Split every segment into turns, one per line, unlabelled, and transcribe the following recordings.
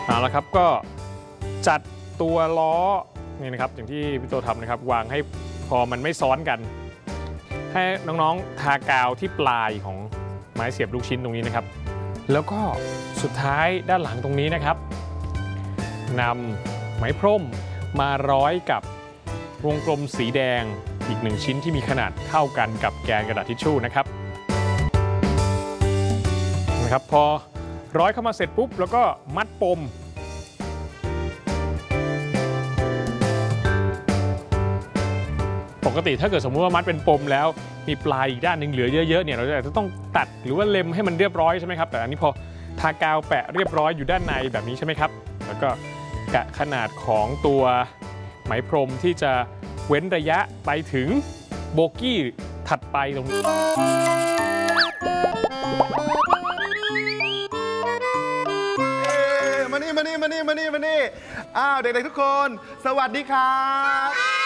เอาละครับก็จัดตัวล้อนี่นะครับอย่างที่พี่โตทำนะครับวางให้พอมันไม่ซ้อนกันให้น้องๆทากาวที่ปลายของไม้เสียบลูกชิ้นตรงนี้นะครับแล้วก็สุดท้ายด้านหลังตรงนี้นะครับนำไหมพรมมาร้อยกับวงกลมสีแดงอีก1ชิ้นที่มีขนาดเท่ากันกับแกนกระดาษทิชชู่นะครับพอร้อยเข้ามาเสร็จปุ๊บแล้วก็มัดปมปกติถ้าเกิดสมมุติว่ามัดเป็นปมแล้วมีปลายอีกด้านหนึ่งเหลือเยอะๆเนี่ยเราจะต้องตัดหรือว่าเล็มให้มันเรียบร้อยใช่ไหมครับแต่อันนี้พอทากาวแปะเรียบร้อยอยู่ด้านในแบบนี้ใช่ไหมครับแล้วก็กะขนาดของตัวไหมพรมที่จะเว้นระยะไปถึงโบกี้ถัดไปตรงนี้
มานี่อ้าวเด็กๆทุกคนสวัสดีครับ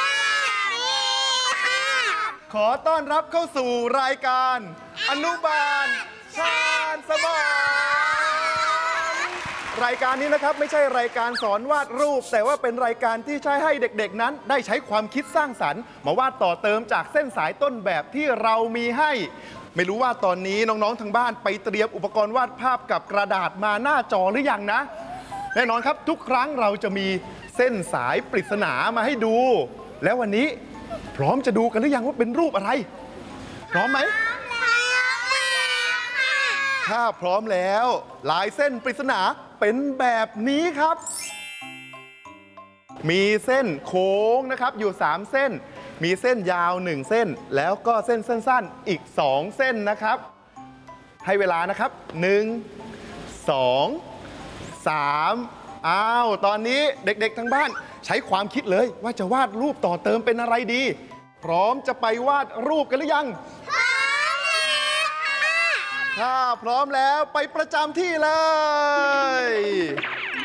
ขอต้อนรับเข้าสู่รายการอนุบาลชาญสมองรายการนี้นะครับไม่ใช่รายการสอนวาดรูปแต่ว่าเป็นรายการที่ใช้ให้เด็กๆนั้นได้ใช้ความคิดสร้างสรรค์มาวาดต่อเติมจากเส้นสายต้นแบบที่เรามีให้ไม่รู้ว่าตอนนี้น้องๆทางบ้านไปเตรียมอุปกรณ์วาดภาพกับกระดาษมาหน้าจอหรือยังนะแน่นอนครับทุกครั้งเราจะมีเส้นสายปริศนามาให้ดูแล้ววันนี้พร้อมจะดูกันหรือยังว่าเป็นรูปอะไรพร้อมไหมถ้าพร้อมแล้วลายเส้นปริศนาเป็นแบบนี้ครับมีเส้นโค้งนะครับอยู่3เส้นมีเส้นยาว1เส้นแล้วก็เส้นสั้นๆอีก2เส้นนะครับให้เวลานะครับ1 2 3อ้าวตอนนี้เด็กๆทั้งบ้านใช้ความคิดเลยว่าจะวาดรูปต่อเติมเป็นอะไรดีพร้อมจะไปวาดรูปกันหรือยังพร้อมแล้วค่ะถ้าพร้อมแล้วไปประจำที่เลย